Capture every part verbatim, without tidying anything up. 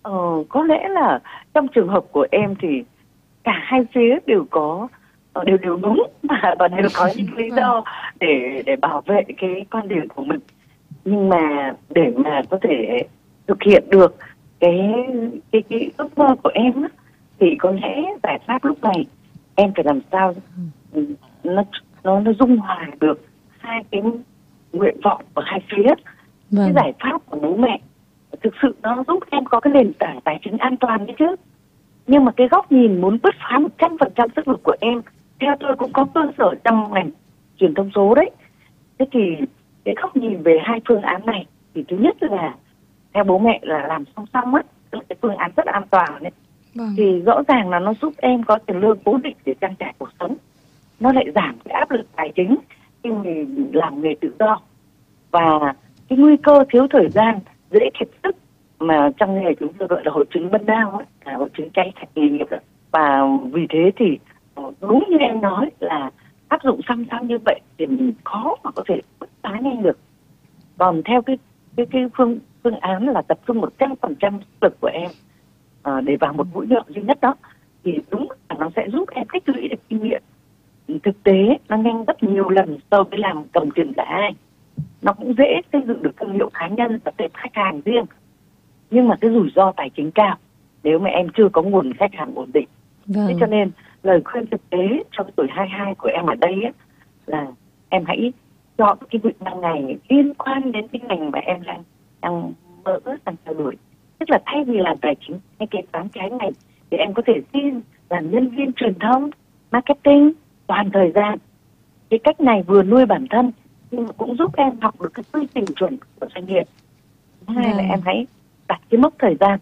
Ờ, có lẽ là trong trường hợp của em thì cả hai phía đều có ờ, đều đều đúng mà và đều có những lý do để để bảo vệ cái quan điểm của mình. Nhưng mà để mà có thể thực hiện được cái cái cái ước mơ của em á, thì có lẽ giải pháp lúc này em phải làm sao ừ, nó nó nó dung hòa được hai cái nguyện vọng của hai phía. Vâng. Cái giải pháp của bố mẹ thực sự nó giúp em có cái nền tảng tài chính an toàn đấy chứ. Nhưng mà cái góc nhìn muốn bứt phá một trăm phần trăm sức lực của em, theo tôi cũng có cơ sở trong ngành truyền thông số đấy. Thế thì cái góc nhìn về hai phương án này thì thứ nhất là theo bố mẹ là làm song song á, tức là cái phương án rất an toàn đấy. Vâng. Thì rõ ràng là nó giúp em có tiền lương cố định để trang trải cuộc sống. Nó lại giảm cái áp lực tài chính khi mình làm nghề tự do. Và cái nguy cơ thiếu thời gian, dễ kiệt sức mà trong nghề chúng tôi gọi là hội chứng burnout ấy, là hội chứng cháy thành nghề nghiệp đó. Và vì thế thì đúng như em nói là áp dụng song song như vậy thì mình khó mà có thể bứt phá nhanh được. Còn theo cái cái cái phương phương án là tập trung một trăm phần trăm sức lực của em à, để vào một mũi nhọn duy nhất đó, thì đúng là nó sẽ giúp em tích lũy được kinh nghiệm thực tế, nó nhanh rất nhiều lần so với làm cầm tiền cả hai. Nó cũng dễ xây dựng được thương hiệu cá nhân và tệp khách hàng riêng, nhưng mà cái rủi ro tài chính cao nếu mà em chưa có nguồn khách hàng ổn định. Vâng. Thế cho nên lời khuyên thực tế cho cái tuổi hai mươi hai của em ở đây ấy, là em hãy chọn cái việc năng này liên quan đến cái ngành mà em đang đang mơ ước, đang theo đuổi. Tức là thay vì làm tài chính hay kế toán trái ngành thì em có thể xin làm nhân viên truyền thông, marketing toàn thời gian. Cái cách này vừa nuôi bản thân nhưng mà cũng giúp em học được cái quy trình chuẩn của doanh nghiệp. Thứ hai là em hãy đặt cái mốc thời gian,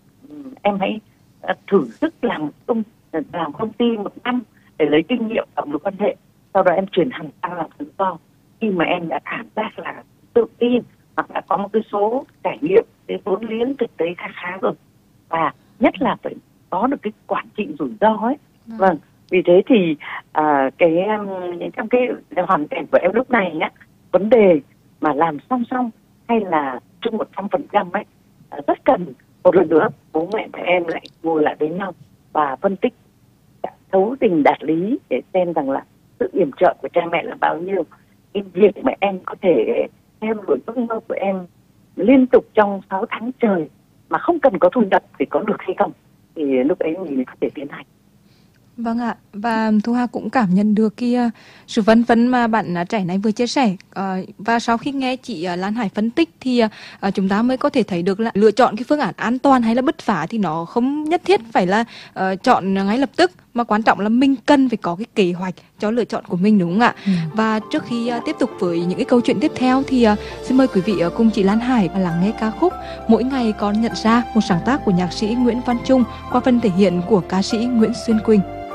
em hãy uh, thử sức làm công làm công ty một năm để lấy kinh nghiệm và mối quan hệ, sau đó em chuyển hẳn sang làm tự do khi mà em đã cảm giác là tự tin hoặc đã có một cái số trải nghiệm, cái vốn liếng thực tế khá khá rồi, và nhất là phải có được cái quản trị rủi ro ấy. Vâng, vâng. Vì thế thì à, cái um, trong cái hoàn cảnh của em lúc này nhá, vấn đề mà làm song song hay là chung một trăm phần trăm ấy, à, rất cần một lần nữa bố mẹ và em lại ngồi lại với nhau và phân tích thấu tình đạt lý để xem rằng là sự yểm trợ của cha mẹ là bao nhiêu. Cái việc mà em có thể theo đuổi ước mơ của em liên tục trong sáu tháng trời mà không cần có thu nhập thì có được hay không, thì lúc ấy mình có thể tiến hành. Vâng ạ, và Thu Hà cũng cảm nhận được cái uh, sự phân vân mà bạn uh, trẻ này vừa chia sẻ. Uh, và sau khi nghe chị uh, Lan Hải phân tích thì uh, chúng ta mới có thể thấy được là lựa chọn cái phương án an toàn hay là bứt phá thì nó không nhất thiết phải là uh, chọn ngay lập tức, mà quan trọng là mình cần phải có cái kế hoạch cho lựa chọn của mình, đúng không ạ? Ừ. Và trước khi uh, tiếp tục với những cái câu chuyện tiếp theo thì uh, xin mời quý vị uh, cùng chị Lan Hải lắng nghe ca khúc Mỗi Ngày Con Nhận Ra, một sáng tác của nhạc sĩ Nguyễn Văn Trung qua phần thể hiện của ca sĩ Nguyễn Xuân Quỳnh.